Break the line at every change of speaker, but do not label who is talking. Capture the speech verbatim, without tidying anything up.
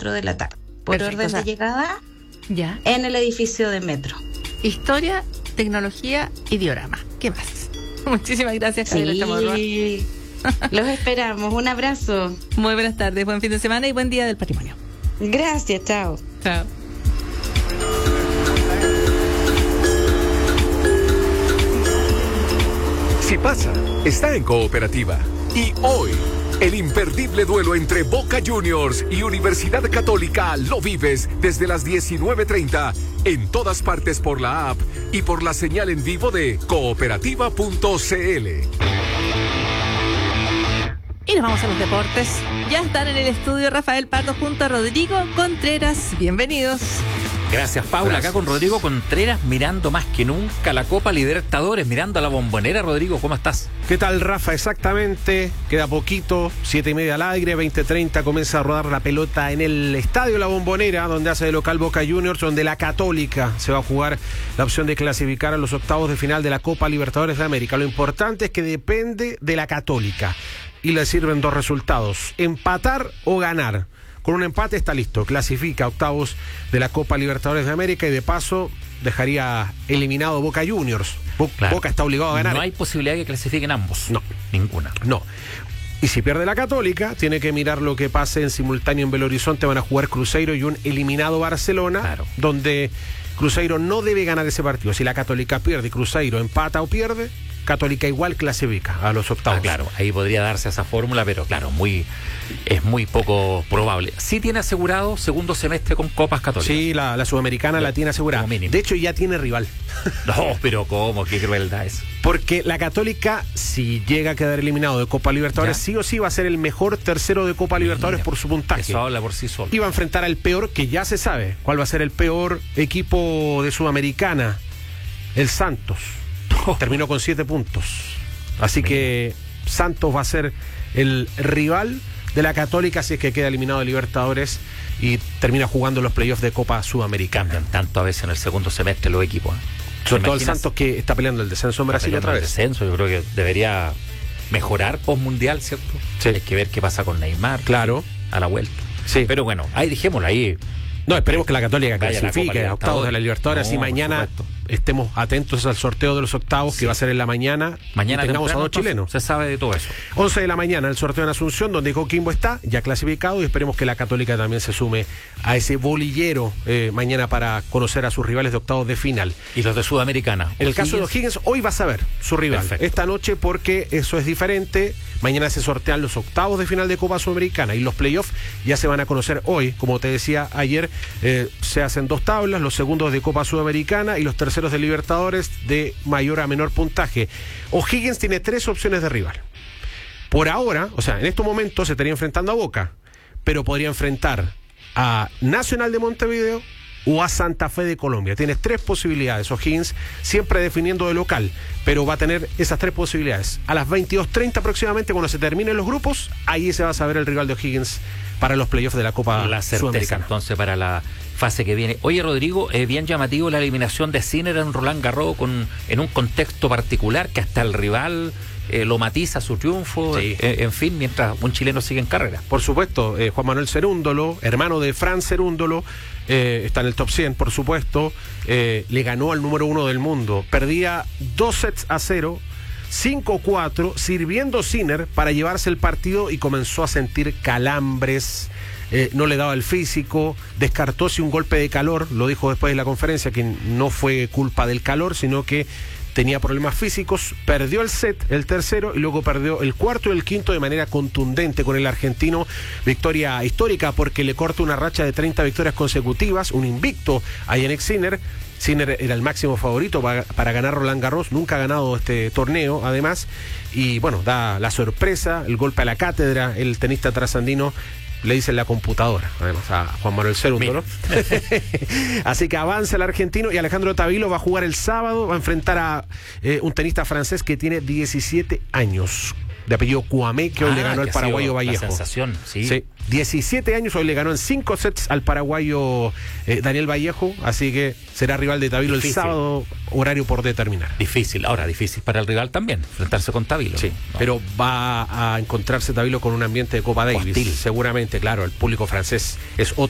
cuatro de la tarde. Por
Perfecto,
orden
o sea,
de llegada
ya.
en el edificio de Metro.
Historia, tecnología y diorama. ¿Qué más? Muchísimas gracias, Javiera Chamorro.
Sí, los esperamos. Un abrazo.
Muy buenas tardes, buen fin de semana y buen día del patrimonio.
Gracias, chao.
Chao.
Si pasa, está en Cooperativa. Y hoy, el imperdible duelo entre Boca Juniors y Universidad Católica lo vives desde las diecinueve treinta en todas partes por la app y por la señal en vivo de cooperativa punto c l.
Y nos vamos a los deportes. Ya están en el estudio Rafael Pardo junto a Rodrigo Contreras. Bienvenidos.
Gracias, Paula.
Gracias.
Acá con Rodrigo Contreras, mirando más que nunca la Copa Libertadores, mirando a la Bombonera. Rodrigo, ¿cómo estás?
¿Qué tal, Rafa? Exactamente, queda poquito, siete y media al aire, veinte treinta comienza a rodar la pelota en el Estadio La Bombonera, donde hace de local Boca Juniors, donde la Católica se va a jugar la opción de clasificar a los octavos de final de la Copa Libertadores de América. Lo importante es que depende de la Católica y le sirven dos resultados, empatar o ganar. Con un empate está listo, clasifica a octavos de la Copa Libertadores de América y de paso dejaría eliminado Boca Juniors. Bo-
Claro.
Boca está obligado a ganar.
No hay posibilidad de que clasifiquen ambos.
No.
Ninguna.
No. Y si pierde la Católica, tiene que mirar lo que pase en simultáneo en Belo Horizonte. Van a jugar Cruzeiro y un eliminado Barcelona,
Claro.
donde Cruzeiro no debe ganar ese partido. Si la Católica pierde y Cruzeiro empata o pierde, Católica igual clasifica a los octavos.
Ah, claro, ahí podría darse esa fórmula, pero claro, muy es muy poco probable. Sí tiene asegurado segundo semestre con Copas Católicas.
Sí, la, la Sudamericana
Como-
la tiene asegurada.
como mínimo.
De hecho, ya tiene rival.
No, pero ¿cómo? Qué crueldad es.
Porque la Católica, si llega a quedar eliminado de Copa Libertadores,
Ya.
sí o sí va a ser el mejor tercero de Copa Libertadores
Mira,
por su puntaje.
Eso habla por sí solo.
Y va a enfrentar al peor, que ya se sabe cuál va a ser el peor equipo de Sudamericana, el Santos. Terminó con siete puntos. Así que Santos va a ser el rival de la Católica si es que queda eliminado de Libertadores y termina jugando los playoffs de Copa Sudamericana.
Cambian tanto a veces en el segundo semestre los equipos. ¿eh?
Sobre
¿Te
todo el
imaginas?
Santos, que está peleando el descenso en
Está
Brasil otra
peleando el
vez.
descenso, yo creo que debería mejorar post-mundial, ¿cierto?
Sí.
Hay que ver qué pasa con Neymar.
Claro.
A la vuelta.
Sí.
Pero bueno, ahí dejémoslo ahí.
No, esperemos que la Católica
Vaya a la
clasifique
Copa
a octavos de la Libertadores.
No,
y
por
mañana
supuesto.
estemos atentos al sorteo de los octavos,
Sí.
que va a ser en la mañana.
Mañana
y tengamos a
temprano,
dos
entonces,
chilenos.
se sabe de todo eso.
once de la mañana el sorteo en Asunción, donde Coquimbo está ya clasificado, y esperemos que la Católica también se sume a ese bolillero eh, mañana para conocer a sus rivales de octavos de final.
Y los de Sudamericana.
En el caso de O'Higgins, hoy va a saber su rival.
Perfecto.
Esta noche, porque eso es diferente. Mañana se sortean los octavos de final de Copa Sudamericana y los playoffs ya se van a conocer hoy. Como te decía ayer, eh, se hacen dos tablas, los segundos de Copa Sudamericana y los terceros de Libertadores de mayor a menor puntaje. O'Higgins tiene tres opciones de rival. Por ahora, o sea, en estos momentos se estaría enfrentando a Boca, pero podría enfrentar a Nacional de Montevideo o a Santa Fe de Colombia. Tienes tres posibilidades. O'Higgins siempre definiendo de local, pero va a tener esas tres posibilidades. A las veintidós treinta aproximadamente, cuando se terminen los grupos, ahí se va a saber el rival de O'Higgins para los playoffs de la Copa
la certeza
Sudamericana.
entonces para la fase que viene. Oye, Rodrigo, es bien llamativo la eliminación de Sinner en Roland Garros con, en un contexto particular que hasta el rival eh, lo matiza su triunfo,
Sí.
eh, en fin, mientras un chileno sigue en carrera.
Por supuesto, eh, Juan Manuel Cerúndolo, hermano de Fran Cerúndolo, eh, está en el top cien, por supuesto. Eh, le ganó al número uno del mundo. Perdía dos sets a cero, cinco cuatro, sirviendo Sinner para llevarse el partido, y comenzó a sentir calambres. Eh, no le daba el físico, descartó si un golpe de calor, lo dijo después de la conferencia, que no fue culpa del calor, sino que tenía problemas físicos. Perdió el set, el tercero, y luego perdió el cuarto y el quinto de manera contundente con el argentino. Victoria histórica porque le corta una racha de treinta victorias consecutivas, un invicto a Jannik Sinner. Sinner era el máximo favorito para, para ganar Roland Garros, nunca ha ganado este torneo además, y bueno, da la sorpresa, el golpe a la cátedra. El tenista trasandino le dicen la computadora, además, a Juan Manuel Cerúndolo. Así que avanza el argentino, y Alejandro Tavilo va a jugar el sábado, va a enfrentar a eh, un tenista francés que tiene diecisiete años, de apellido Kouamé, que hoy
Ah,
le ganó
que
al
ha
paraguayo
sido la
Vallejo.
sensación, sí.
Sí, diecisiete años, hoy le ganó en cinco sets al paraguayo eh, Daniel Vallejo, así que será rival de Tavilo
Difícil.
el sábado, horario por determinar.
Difícil, ahora difícil para el rival también, enfrentarse con Tavilo.
Sí,
No.
pero va a encontrarse Tavilo con un ambiente de Copa Davis,
Hostil.
seguramente, claro, el público francés es otro